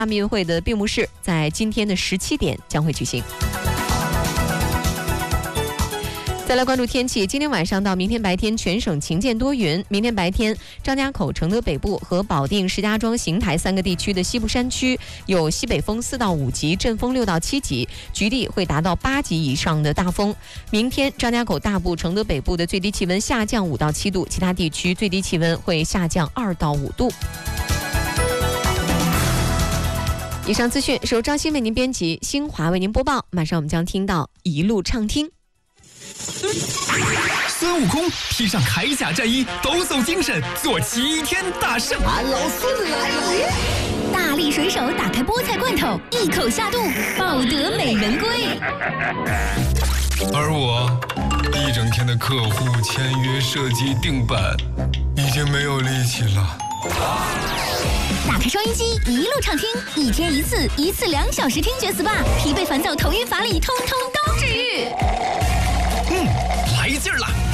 亚运会的闭幕式在今天的17点将会举行。再来关注天气，今天晚上到明天白天全省晴间多云。明天白天，张家口、承德北部和保定、石家庄、邢台3个地区的西部山区有西北风4到5级，阵风6到7级，局地会达到8级以上的大风。明天，张家口大部、承德北部的最低气温下降5到7度，其他地区最低气温会下降2到5度。以上资讯是由张欣为您编辑，新华为您播报。马上我们将听到一路畅听。 孙悟空披上铠甲战衣，抖擞精神，做齐天大圣。 俺老孙来了！ 大力水手打开菠菜罐头，一口下肚，抱得美人归。 而我一整天的客户签约、设计、定版，已经没有力气了。 打开收音机，一路畅听，一天一次，一次2小时听觉 SPA， 疲惫烦躁、头晕乏力，通通都治愈。 来劲儿了！